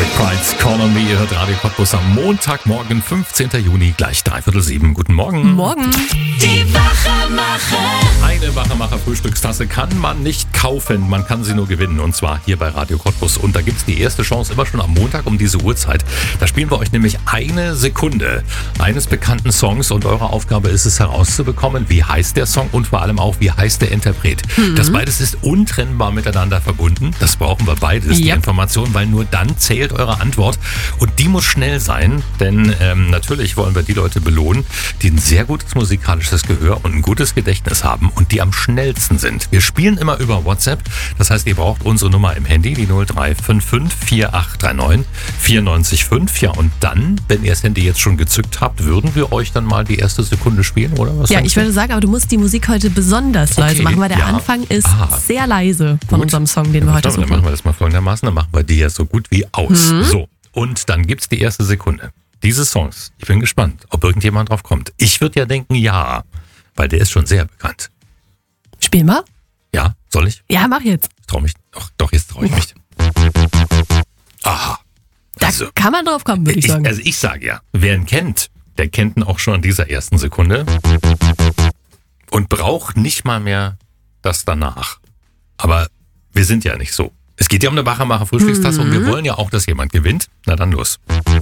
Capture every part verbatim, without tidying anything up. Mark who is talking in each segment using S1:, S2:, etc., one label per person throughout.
S1: McBride's Call on Me. Ihr hört Radio Cottbus am Montagmorgen, fünfzehnten Juni, gleich dreiviertel sieben. Guten Morgen.
S2: Morgen.
S3: Die Wachemacher.
S1: Eine Wachemacher Frühstückstasse kann man nicht kaufen, man kann sie nur gewinnen. Und zwar hier bei Radio Cottbus. Und da gibt es die erste Chance immer schon am Montag um diese Uhrzeit. Da spielen wir euch nämlich eine Sekunde eines bekannten Songs. Und eure Aufgabe ist es herauszubekommen, wie heißt der Song und vor allem auch, wie heißt der Interpret. Mhm. Das beides ist untrennbar miteinander verbunden. Das brauchen wir beides, die
S2: Yep.
S1: Information, weil nur dann zählt eure Antwort. Und die muss schnell sein, denn ähm, natürlich wollen wir die Leute belohnen, die ein sehr gutes musikalisches Gehör und ein gutes Gedächtnis haben und die am schnellsten sind. Wir spielen immer über WhatsApp, das heißt, ihr braucht unsere Nummer im Handy, die null drei fünf fünf vier acht drei neun vier neun fünf. Ja, und dann, wenn ihr das Handy jetzt schon gezückt habt, würden wir euch dann mal die erste Sekunde spielen, oder was?
S2: Ja,
S1: sagst
S2: ich
S1: du?
S2: würde sagen, aber du musst die Musik heute besonders leise
S1: Okay,
S2: machen, weil der
S1: ja.
S2: Anfang ist
S1: Aha.
S2: sehr leise von
S1: Gut.
S2: unserem Song, den wir
S1: Ja,
S2: heute
S1: dann
S2: suchen.
S1: machen wir das mal folgendermaßen, dann machen wir die ja so gut wie aus.
S2: Mhm.
S1: So, und dann gibt's die erste Sekunde. Diese Songs, ich bin gespannt, ob irgendjemand drauf kommt. Ich würde ja denken, ja, weil der ist schon sehr bekannt.
S2: Spielen wir?
S1: Ja, soll ich?
S2: Ja, mach jetzt.
S1: Ich trau mich. Doch, doch, jetzt traue ich mich. Aha.
S2: Da
S1: Also,
S2: kann man drauf kommen, würde ich
S1: ich,
S2: sagen.
S1: also ich sage ja, wer ihn kennt, der kennt ihn auch schon in dieser ersten Sekunde und braucht nicht mal mehr das danach. Aber wir sind ja nicht so. Es geht ja um eine Wachemacher Frühstückstasse
S2: Mhm.
S1: und wir wollen ja auch, dass jemand gewinnt. Na dann los.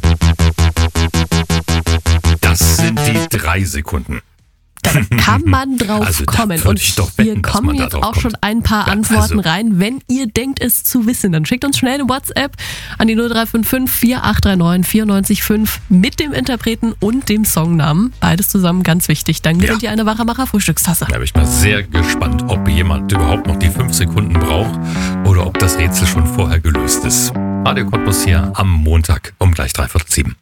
S1: Das sind die drei Sekunden.
S2: Da kann man drauf
S1: Also da
S2: kommen.
S1: würde
S2: Und
S1: ich doch wetten,
S2: hier
S1: dass
S2: kommen
S1: man da
S2: jetzt
S1: drauf
S2: auch schon
S1: kommt.
S2: ein paar
S1: Ja,
S2: Antworten
S1: also-
S2: rein. Wenn ihr denkt, es zu wissen, dann schickt uns schnell eine WhatsApp an die null drei fünf fünf vier acht drei neun vier neun fünf mit dem Interpreten und dem Songnamen. Beides zusammen ganz wichtig. Dann gewinnt
S1: Ja.
S2: ihr eine Wachemacher Frühstückstasse.
S1: Da bin ich mal sehr gespannt, ob jemand überhaupt noch die fünf Sekunden braucht oder ob das Rätsel schon vorher gelöst ist. Radio Cottbus hier am Montag um gleich dreiviertel sieben.